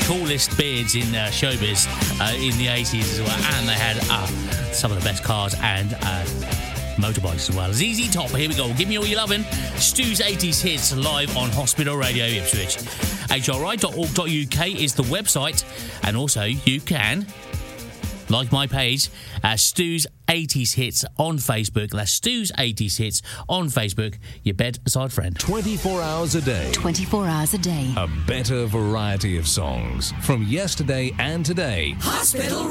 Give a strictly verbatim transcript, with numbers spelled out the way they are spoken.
coolest beards in uh, showbiz uh, in the eighties as well, and they had uh, some of the best cars and uh, motorbikes as well. Z Z Top, here we go. Give me all your lovin'. Stu's eighties hits live on Hospital Radio Ipswich. H R I dot org dot U K is the website, and also you can like my page, uh, Stu's eighties Hits on Facebook. That's Stu's eighties Hits on Facebook, your bedside friend. twenty-four hours a day. twenty-four hours a day. A better variety of songs from yesterday and today. Hospital